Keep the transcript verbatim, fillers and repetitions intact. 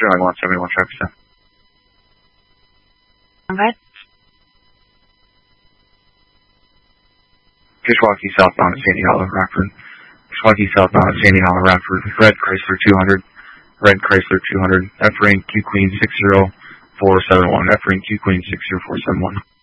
Sterling one seventy-one, traffic stop. Okay. Kishwaukee southbound at Sandy Hollow, Rockford. Kishwaukee southbound at Sandy Hollow, Rockford. Red Chrysler two hundred. Red Chrysler two hundred. F rank Q Queen six zero four seven one. F rank Q Queen six zero four seven one.